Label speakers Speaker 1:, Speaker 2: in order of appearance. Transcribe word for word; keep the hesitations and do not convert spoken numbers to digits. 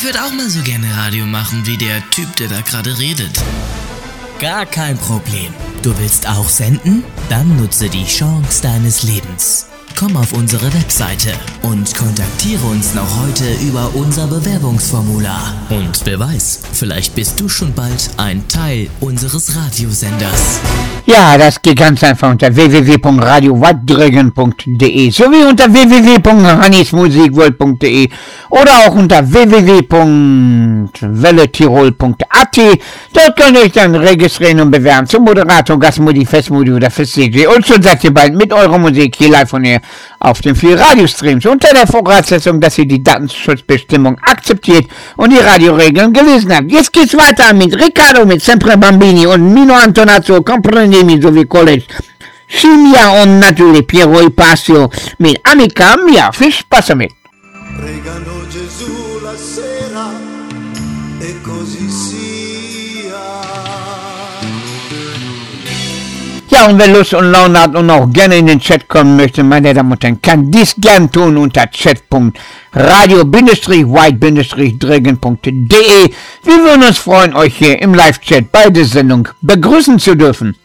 Speaker 1: Ich würde auch mal so gerne Radio machen wie der Typ, der da gerade redet.
Speaker 2: Gar kein Problem. Du willst auch senden? Dann nutze die Chance deines Lebens. Komm auf unsere Webseite und kontaktiere uns noch heute über unser Bewerbungsformular. Und wer weiß, vielleicht bist du schon bald ein Teil unseres Radiosenders.
Speaker 3: Ja, das geht ganz einfach unter w w w punkt radio wattdregen punkt de sowie unter w w w punkt hannismusikworld punkt de oder auch unter w w w punkt welle tirol punkt a t. Dort könnt ihr euch dann registrieren und bewerben zum Moderator, Gastmodi, Festmodi oder Fest-D J. Und schon seid ihr bald mit eurer Musik hier live von ihr auf den vier Radiostreams unter der Voraussetzung, dass ihr die Datenschutzbestimmung akzeptiert und die Radioregeln gelesen habt. Jetzt geht's weiter mit Riccardo, mit Sempre Bambini und Mino Antonazzo, Comprendimi sowie College Scimmia und natürlich Piero Ipasio mit Amica Mia. Viel Spaß damit!
Speaker 4: Pregano Gesù la sera e così sia.
Speaker 3: Ja, und wer Lust und Laune hat und auch gerne in den Chat kommen möchte, meine Damen und Herren, kann dies gern tun unter chat punkt radio white dregen punkt de. Wir würden uns freuen, euch hier im Live-Chat bei der Sendung begrüßen zu dürfen.